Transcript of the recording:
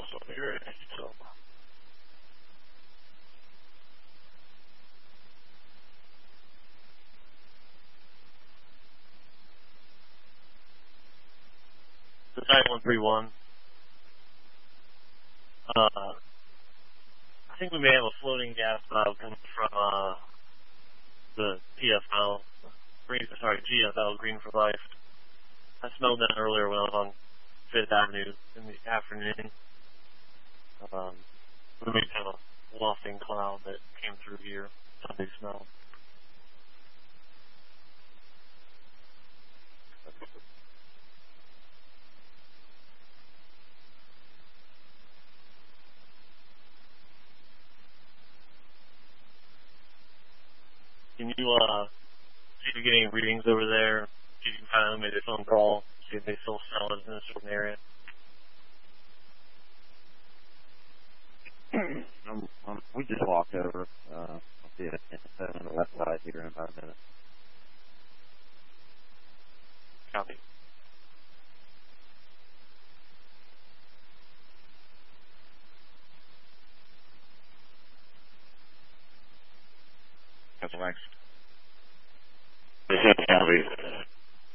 So here, so. The Type 131. I think we may have a floating gas valve coming from the PFL, GFL, Green for Life. I smelled that earlier when I was on 5th Avenue in the afternoon. We made kind of a wafting cloud that came through here. Sunday smell. Can you see if you get any readings over there? See if you can kind of make a phone call, see if they still sell it in a certain area. We just walked over. I'll see it on the left side here in about a minute. Copy. That's thanks. Copy.